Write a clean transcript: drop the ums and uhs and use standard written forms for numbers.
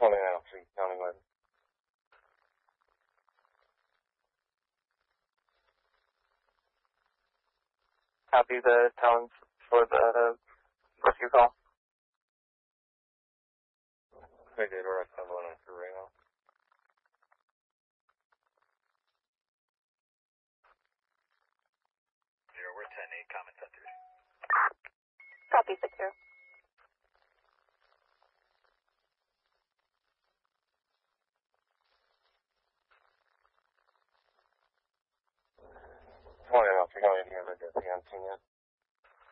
2903, County 11. Copy the tones for the rescue call. Okay, good. We're at 193 right now. We're 10-8, common sensors. Copy, secure. County 1103, County 11, emergency on scene yet.